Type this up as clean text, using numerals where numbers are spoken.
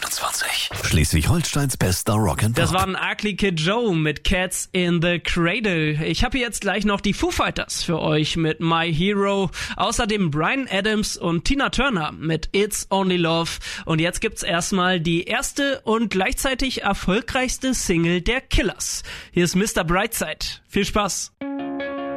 24. Schleswig-Holsteins bester Rock'n'Pop. Das waren Ugly Kid Joe mit Cats in the Cradle. Ich habe jetzt gleich noch die Foo Fighters für euch mit My Hero. Außerdem Bryan Adams und Tina Turner mit It's Only Love. Und jetzt gibt's erstmal die erste und gleichzeitig erfolgreichste Single der Killers. Hier ist Mr. Brightside. Viel Spaß.